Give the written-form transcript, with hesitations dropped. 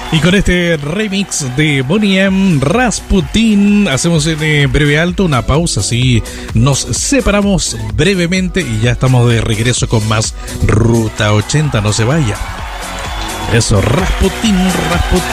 Y con este remix de Boney M, Rasputin, hacemos en breve alto una pausa, así nos separamos brevemente y ya estamos de regreso con más Ruta 80, no se vaya. Eso, Rasputin, Rasputin.